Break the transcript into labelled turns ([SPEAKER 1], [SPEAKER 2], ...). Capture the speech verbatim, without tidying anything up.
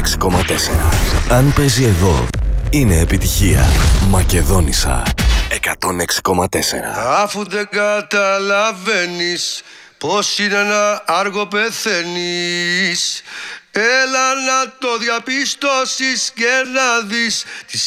[SPEAKER 1] έξι κόμμα τέσσερα. Αν παίζει εδώ, είναι επιτυχία. Μακεδόνισσα εκατόν έξι κόμμα τέσσερα.
[SPEAKER 2] Αφού δεν καταλαβαίνεις πως είναι ένα άργο πεθαίνεις, έλα να το διαπιστώσεις και να δεις τις